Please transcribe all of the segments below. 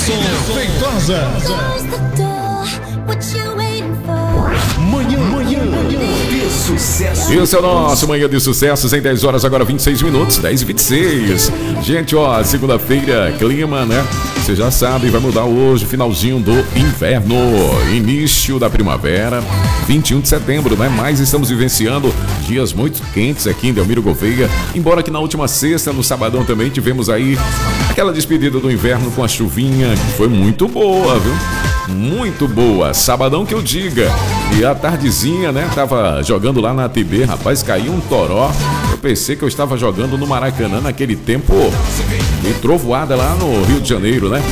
Feitosa. Manhã de sucesso. Esse é o nosso Manhã de Sucessos em 10 horas, agora 26 minutos, 10h26. Gente, ó, segunda-feira, clima, né? Você já sabe, vai mudar hoje, finalzinho do inverno, início da primavera, 21 de setembro, né? Mas estamos vivenciando dias muito quentes aqui em Delmiro Gouveia. Embora que na última sexta, no sabadão também, tivemos aí aquela despedida do inverno com a chuvinha, que foi muito boa, viu? Muito boa, sabadão que eu diga. E a tardezinha, né, tava jogando lá na ATB, rapaz, caiu um toró. Eu pensei que eu estava jogando no Maracanã naquele tempo de trovoada lá no Rio de Janeiro, né?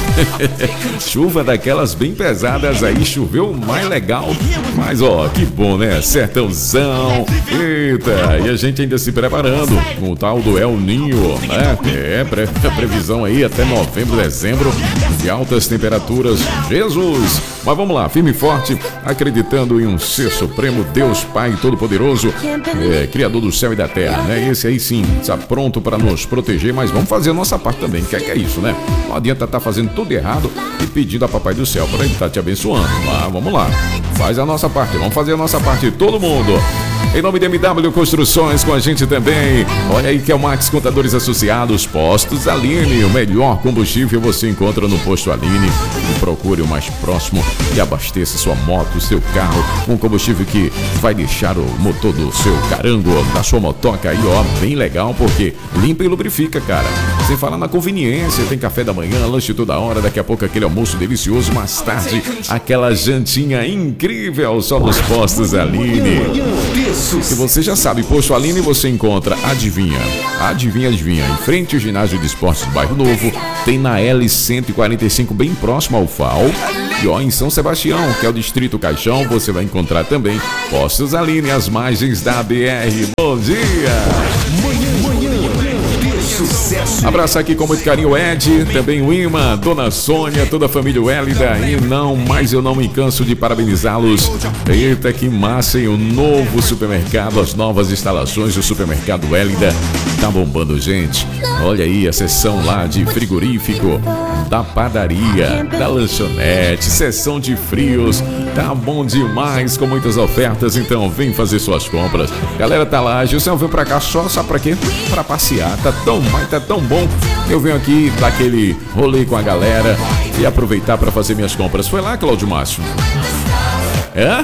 Chuva daquelas bem pesadas aí, choveu mais legal. Mas ó, que bom, né? Sertãozão. Eita, e a gente ainda se preparando com o tal do El Ninho, né? Previsão aí até novembro, dezembro, de altas temperaturas. Jesus! Mas vamos lá, firme e forte, acreditando em um ser supremo, Deus Pai Todo-Poderoso, Criador do céu e da terra, né? Esse aí sim, está pronto para nos proteger, mas vamos fazer a nossa parte também, que é isso, né? Não adianta estar fazendo tudo errado e pedindo a Papai do Céu para ele estar te abençoando. Vamos lá, faz a nossa parte, vamos fazer a nossa parte, todo mundo. Em nome de MW Construções, com a gente também. Olha aí que é o Max Contadores Associados, Postos Aline. O melhor combustível você encontra no Posto Aline. E procure o mais próximo e abasteça sua moto, seu carro, um combustível que vai deixar o motor do seu carango, da sua motoca aí, ó, bem legal, porque limpa e lubrifica, cara. Sem falar na conveniência, tem café da manhã, lanche toda hora, daqui a pouco aquele almoço delicioso, mais tarde aquela jantinha incrível só nos Postos Aline. Se você já sabe, Posto Aline você encontra, adivinha, em frente ao ginásio de esportes do Bairro Novo, tem na L145 bem próximo ao FAO, e ó, em São Sebastião, que é o Distrito Caixão, você vai encontrar também Postos Aline, às margens da BR. Bom dia! Abraço aqui com muito carinho o Ed, também o Ima, Dona Sônia, toda a família Wélida. E mas eu não me canso de parabenizá-los. Eita, que massa, hein? O novo supermercado, as novas instalações do supermercado Wélida. Tá bombando, gente. Olha aí a seção lá de frigorífico, da padaria, da lanchonete, seção de frios. Tá bom demais, com muitas ofertas, então vem fazer suas compras. Galera, tá lá, Gilson veio pra cá só, sabe pra quê? Pra passear, tá tão bom. Eu venho aqui dar aquele rolê com a galera e aproveitar pra fazer minhas compras. Foi lá, Cláudio Márcio? É?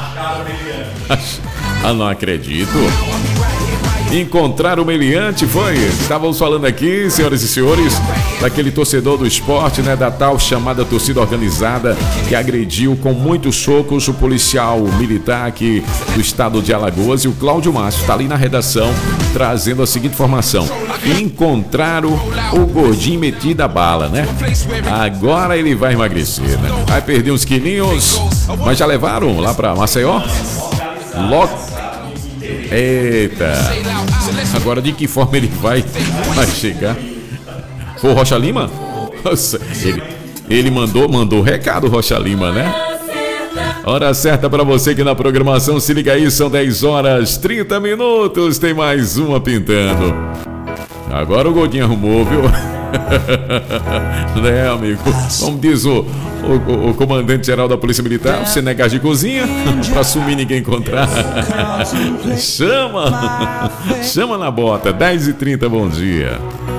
Não acredito. Encontrar o meliante, foi? Estávamos falando aqui, senhoras e senhores, daquele torcedor do esporte, né? Da tal chamada torcida organizada que agrediu com muitos socos o policial militar aqui do estado de Alagoas. E o Cláudio Márcio está ali na redação trazendo a seguinte informação: encontraram o gordinho metido a bala, né? Agora ele vai emagrecer, né? Vai perder uns quilinhos, mas já levaram lá para Maceió? Logo. Eita, agora de que forma ele vai chegar? Foi o Rocha Lima? Nossa, ele mandou recado, Rocha Lima, né? Hora certa pra você que na programação, se liga aí, são 10 horas 30 minutos, tem mais uma pintando. Agora o Godinho arrumou, viu? Né, amigo? Como diz o comandante-geral da Polícia Militar, você não é gás de cozinha, pra sumir ninguém encontrar. Chama na bota, 10h30, bom dia.